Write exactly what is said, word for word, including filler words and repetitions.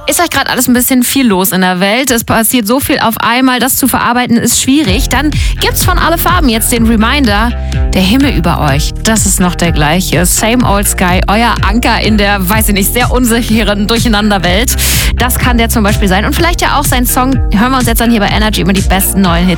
Ist euch gerade alles ein bisschen viel los in der Welt? Es passiert so viel auf einmal, das zu verarbeiten ist schwierig. Dann gibt's von Alle Farben jetzt den Reminder, der Himmel über euch, das ist noch der gleiche. Same old sky, euer Anker in der, weiß ich nicht, sehr unsicheren Durcheinanderwelt. Das kann der zum Beispiel sein. Und vielleicht ja auch sein Song. Hören wir uns jetzt dann hier bei Energy immer die besten neuen Hits.